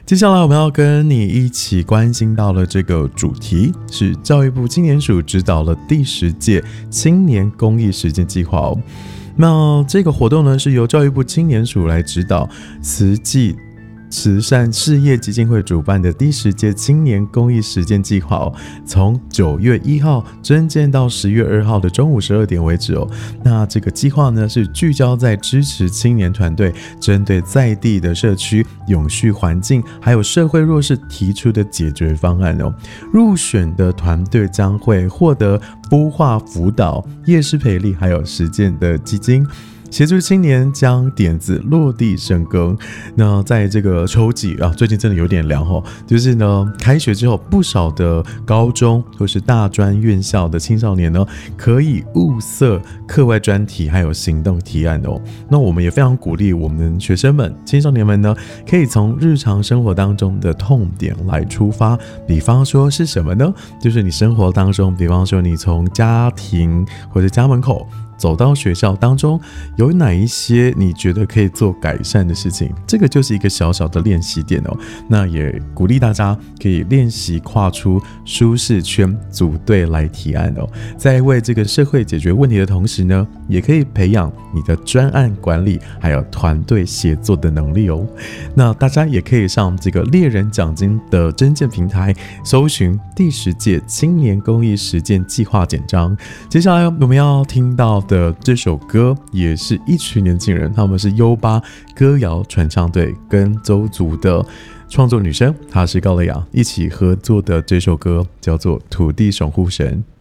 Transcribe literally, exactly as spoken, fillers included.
接下来我们要跟你一起关心到的这个主题是教育部青年署指导了第十届青年公益实践计划哦。那这个活动呢是由教育部青年署来指导，慈济慈善事业基金会主办的第十届青年公益实践计划哦，从九月一号征件到十月二号的中午十二点为止哦。那这个计划呢是聚焦在支持青年团队针对在地的社区永续环境还有社会弱势提出的解决方案哦。入选的团队将会获得孵化辅导、业师培力还有实践的基金，协助青年将点子落地生根。那在这个秋季啊，最近真的有点凉哦，就是呢，开学之后，不少的高中或是大专院校的青少年呢，可以物色课外专题还有行动提案哦。那我们也非常鼓励我们学生们、青少年们呢，可以从日常生活当中的痛点来出发。比方说是什么呢？就是你生活当中，比方说你从家庭或者家门口走到学校当中，有哪一些你觉得可以做改善的事情？这个就是一个小小的练习点哦。那也鼓励大家可以练习跨出舒适圈，组队来提案哦。在为这个社会解决问题的同时呢，也可以培养你的专案管理还有团队协作的能力哦。那大家也可以上这个猎人奖金的征件平台，搜寻第十届青年公益实践计划简章。接下来我们要听到的这首歌也是一群年轻人，他们是优巴歌谣传唱队跟邹族的创作女生，她是高蕾雅一起合作的这首歌叫做《土地守护神》。